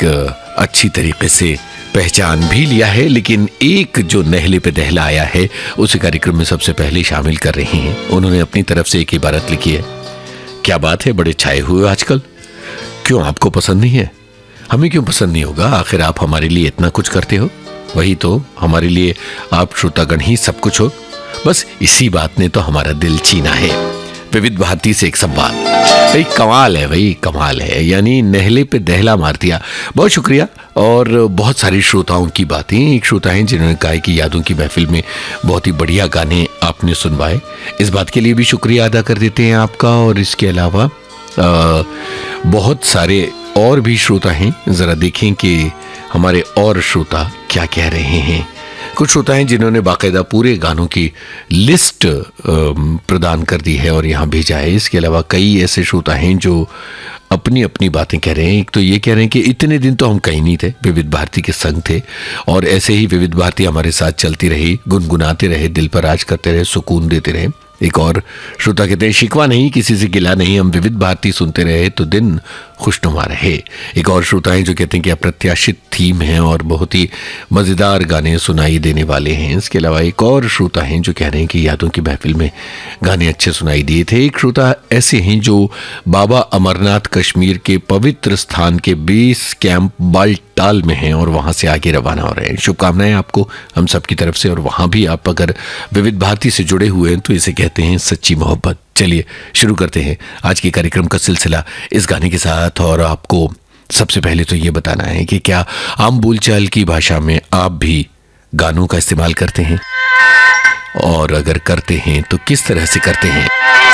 अच्छी तरीके से पहचान भी लिया है, लेकिन एक जो नहले पे दहला आया है उसे कार्यक्रम में सबसे पहले शामिल कर रहे हैं। उन्होंने अपनी तरफ से एक इबारत लिखी है। क्या बात है, बड़े छाए हुए आजकल। क्यों, आपको पसंद नहीं है? हमें क्यों पसंद नहीं होगा, आखिर आप हमारे लिए इतना कुछ करते हो। वही तो, हमारे लिए आप श्रोतागण ही सब कुछ हो। बस इसी बात ने तो हमारा दिल छीना है। विविध भारती से एक संवाद, भाई कमाल है, भाई कमाल है, यानी नहले पे दहला मार दिया। बहुत शुक्रिया। और बहुत सारे श्रोताओं की बातें, एक श्रोता हैं जिन्होंने कहा कि यादों की महफिल में बहुत ही बढ़िया गाने आपने सुनवाए, इस बात के लिए भी शुक्रिया अदा कर देते हैं आपका। और इसके अलावा बहुत सारे और भी श्रोता हैं, जरा देखें कि हमारे और श्रोता क्या कह रहे हैं। कुछ श्रोता हैं जिन्होंने बाकायदा पूरे गानों की लिस्ट प्रदान कर दी है और यहाँ भेजा है। इसके अलावा कई ऐसे श्रोता हैं जो अपनी अपनी बातें कह रहे हैं। एक तो ये कह रहे हैं कि इतने दिन तो हम कहीं नहीं थे, विविध भारती के संग थे और ऐसे ही विविध भारती हमारे साथ चलती रही, गुनगुनाते रहे, दिल पर राज करते रहे, सुकून देते रहे। एक और श्रोता कहते हैं शिकवा नहीं, किसी से गिला नहीं, हम विविध भारती सुनते रहे तो दिन खुशनुमा रहे। एक और श्रोता हैं जो कहते हैं कि अप्रत्याशित थीम है और बहुत ही मज़ेदार गाने सुनाई देने वाले हैं। इसके अलावा एक और श्रोता हैं जो कह रहे हैं कि यादों की महफिल में गाने अच्छे सुनाई दिए थे। एक श्रोता ऐसे हैं जो बाबा अमरनाथ कश्मीर के पवित्र स्थान के बेस कैंप बाल्टाल में हैं और वहाँ से आगे रवाना हो रहे हैं। शुभकामनाएं आपको हम सब की तरफ से। और वहाँ भी आप अगर विविध भारती से जुड़े हुए हैं तो इसे कहते हैं सच्ची मोहब्बत। चलिए शुरू करते हैं आज के कार्यक्रम का सिलसिला इस गाने के साथ। और आपको सबसे पहले तो ये बताना है कि क्या आम बोलचाल की भाषा में आप भी गानों का इस्तेमाल करते हैं, और अगर करते हैं तो किस तरह से करते हैं।